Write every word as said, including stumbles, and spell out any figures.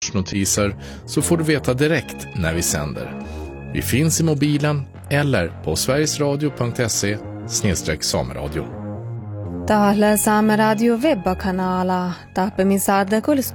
pushnotiser så får du veta direkt när vi sänder. Vi finns i mobilen eller på sverigesradio punkt se snedstreck sameradio. Täällä Saameradio webkanala. Tahpemissaade kuulis